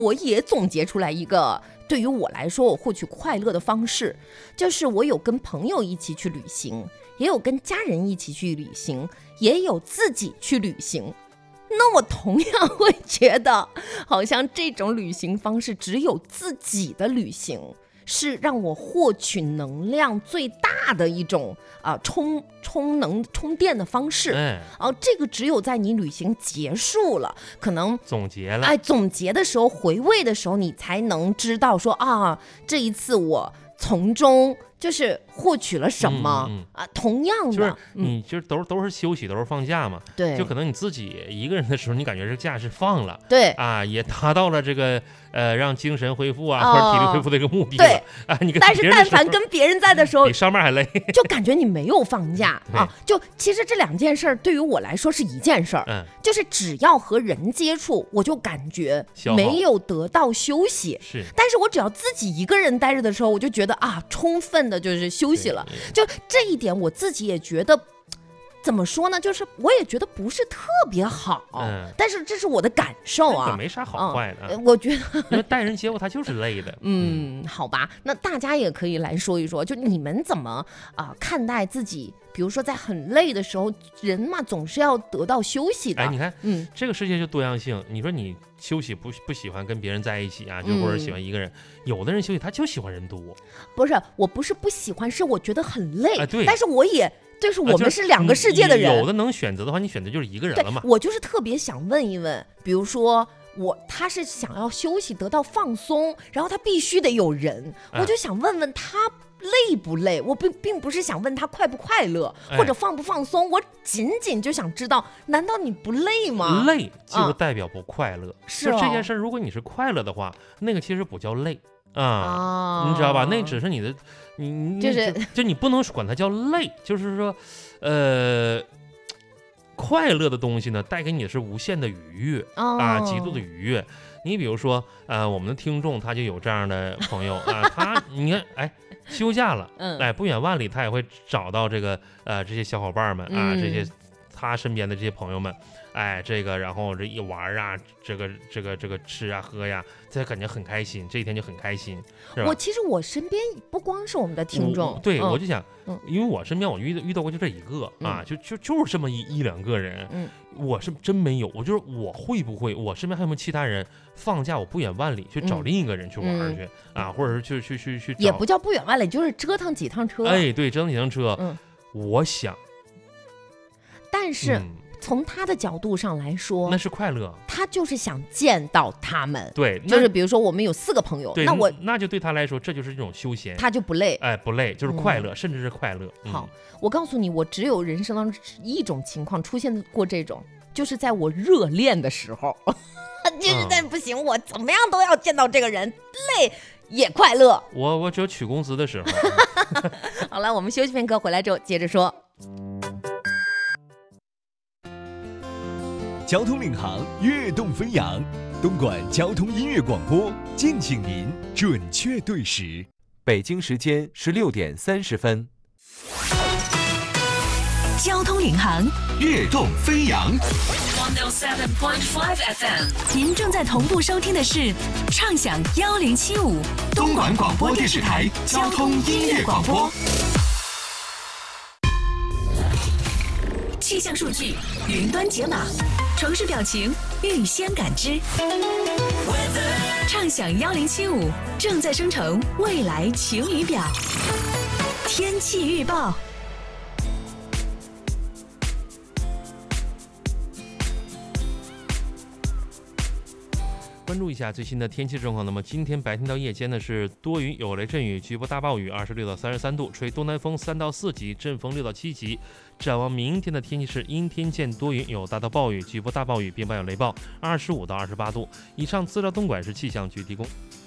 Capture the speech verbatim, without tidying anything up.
我也总结出来一个对于我来说我获取快乐的方式，就是我有跟朋友一起去旅行，也有跟家人一起去旅行，也有自己去旅行。那我同样会觉得好像这种旅行方式，只有自己的旅行是让我获取能量最大的一种啊、呃、充充能充电的方式。 哎， 哦、啊，这个只有在你旅行结束了，可能总结了， 哎，总结的时候，回味的时候，你才能知道说啊，这一次我从中就是获取了什么、嗯嗯、啊？同样的， 就是你就是都、嗯、都是休息，都是放假嘛。 对， 就可能你自己一个人的时候，你感觉这假是放了， 对啊，也达到了这个呃让精神恢复啊、哦、或者体力恢复的一个目的了。 对啊，你跟但是但凡跟别人在的时候， 比上班还累， 就感觉你没有放假啊。就其实这两件事对于我来说是一件事儿， 嗯， 就是只要和人接触，我就感觉没有得到休息。 是， 但是我只要自己一个人待着的时候，我就觉得啊，充分的就是休息了。就这一点，我自己也觉得。怎么说呢？就是我也觉得不是特别好，嗯、但是这是我的感受啊， 没啥好坏的、 嗯。我觉得， 因为待人接物它就是累的。 嗯，好吧，那大家也可以来说一说，就你们怎么啊、呃、看待自己？比如说在很累的时候，人嘛总是要得到休息的。 哎，你看， 嗯， 这个世界就多样性。你说你休息不不喜欢跟别人在一起啊，就或者喜欢一个人。嗯、有的人休息他就喜欢人多。不是，我不是不喜欢，是我觉得很累。 啊，对。 但是我也。就是我们是两个世界的人、 啊就是、有的能选择的话，你选择就是一个人了嘛。 我就是特别想问一问，比如说我他是想要休息得到放松，然后他必须得有人、啊、我就想问问他累不累，我并并不是想问他快不快乐、哎、或者放不放松，我仅仅就想知道，难道你不累吗？ 累就代表不快乐、啊、 是、哦、 就这件事如果你是快乐的话，那个其实不叫累啊、哦，你知道吧？那只是你的，你就是就你不能管它叫累，就是说，呃，快乐的东西呢，带给你的是无限的愉悦、哦、啊，极度的愉悦。你比如说，呃，我们的听众他就有这样的朋友啊，他你看，哎，休假了， 嗯， 哎，不远万里他也会找到这个呃这些小伙伴们啊， 嗯、 这些他身边的这些朋友们。哎，这个，然后这一玩啊，这个这个这个吃啊喝呀，这感觉很开心，这一天就很开心，是吧？ 我其实我身边不光是我们的听众， 对、 嗯、 我就想、 嗯， 因为我身边我遇到遇到过就这一个、嗯、啊，就就就是这么一一两个人， 嗯， 我是真没有，我就是我会不会，我身边还有没有其他人放假我不远万里去找另一个人去玩去、嗯、啊，或者是去去去去， 也不叫不远万里，就是折腾几趟车， 哎，对，折腾几趟车， 嗯， 我想， 但是。 嗯从他的角度上来说， 那是快乐， 他就是想见到他们。 对， 就是比如说我们有四个朋友，那我那就对他来说，这就是这种休闲， 他就不累， 哎，不累，就是快乐，嗯、甚至是快乐。 好、 嗯， 我告诉你，我只有人生当中一种情况出现过这种，就是在我热恋的时候，就是在不行、嗯，我怎么样都要见到这个人，累也快乐。 我我只有取工资的时候。 好了，我们休息片刻，回来之后接着说。 交通领航，悦动飞扬，东莞交通音乐广播，敬请您准确对时。 北京时间十六点三十分。 交通领航， 悦动飞扬。 一零七点五 F M， 您正在同步收听的是畅享一零七五东莞广播电视台交通音乐广播。 气象数据云端解码，城市表情预先感知。畅享一零七五正在生成未来晴雨表。天气预报。 关注一下最新的天气状况。那么今天白天到夜间呢是多云有雷阵雨，局部大暴雨，二十六到三十三度，吹东南风三到四级，阵风六到七级。展望明天的天气是阴天见多云，有大到暴雨，局部大暴雨，并伴有雷暴，二十五到二十八度。以上资料东莞市气象局提供。